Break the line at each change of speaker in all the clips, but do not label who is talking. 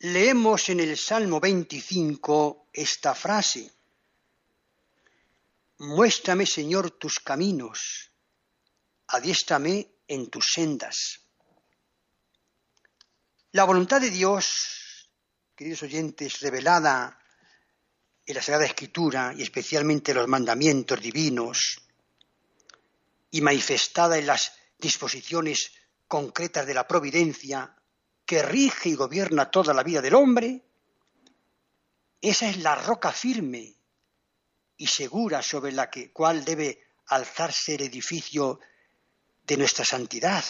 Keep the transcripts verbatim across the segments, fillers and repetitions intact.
Leemos en el Salmo veinticinco esta frase: Muéstrame, Señor, tus caminos, adiéstrame en tus sendas. La voluntad de Dios, queridos oyentes, revelada en la Sagrada Escritura y especialmente los mandamientos divinos y manifestada en las disposiciones concretas de la providencia que rige y gobierna toda la vida del hombre, esa es la roca firme y segura sobre la que, cual debe alzarse el edificio de nuestra santidad.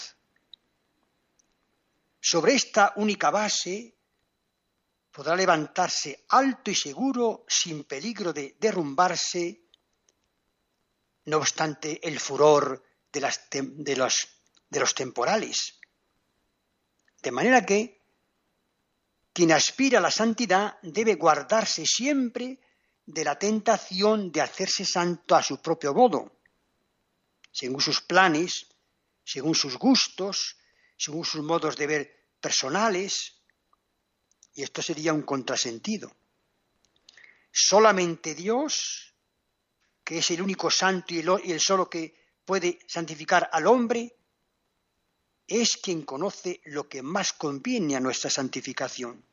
Sobre esta única base podrá levantarse alto y seguro sin peligro de derrumbarse, no obstante el furor de, las tem- de, los, de los temporales. De manera que quien aspira a la santidad debe guardarse siempre de la tentación de hacerse santo a su propio modo, según sus planes, según sus gustos, según sus modos de ver personales, y esto sería un contrasentido. Solamente Dios, que es el único santo y el, y el solo que puede santificar al hombre, es quien conoce lo que más conviene a nuestra santificación.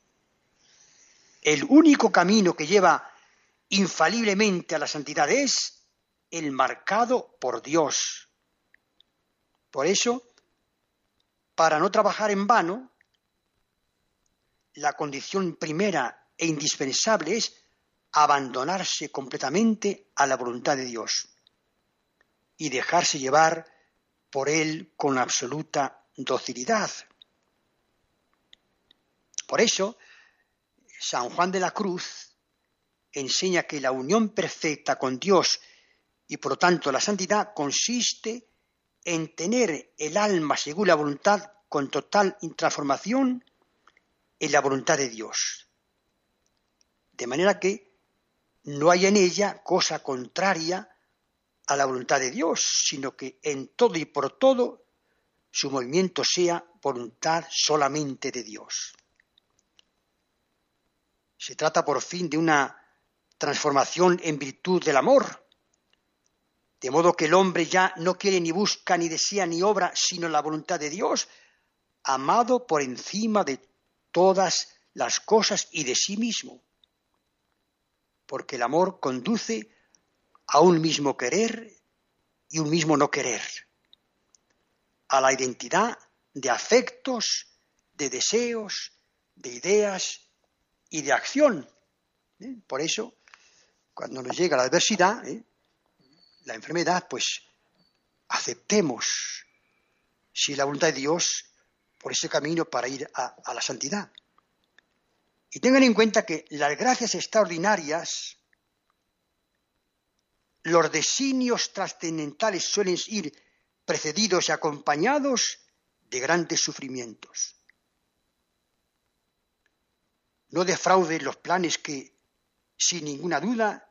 El único camino que lleva infaliblemente a la santidad es el marcado por Dios. Por eso, para no trabajar en vano, la condición primera e indispensable es abandonarse completamente a la voluntad de Dios y dejarse llevar por Él con absoluta docilidad. Por eso, San Juan de la Cruz enseña que la unión perfecta con Dios y por lo tanto la santidad consiste en tener el alma según la voluntad con total transformación en la voluntad de Dios. De manera que no hay en ella cosa contraria a la voluntad de Dios, sino que en todo y por todo su movimiento sea voluntad solamente de Dios. Se trata por fin de una transformación en virtud del amor, de modo que el hombre ya no quiere ni busca ni desea ni obra sino la voluntad de Dios, amado por encima de todas las cosas y de sí mismo, porque el amor conduce a un mismo querer y un mismo no querer, a la identidad de afectos, de deseos, de ideas y de acción. ¿Eh? Por eso, cuando nos llega la adversidad, ¿eh? la enfermedad, pues aceptemos, si es la voluntad de Dios, por ese camino para ir a, a la santidad. Y tengan en cuenta que las gracias extraordinarias, los designios trascendentales suelen ir precedidos y acompañados de grandes sufrimientos. No defrauden los planes que, sin ninguna duda,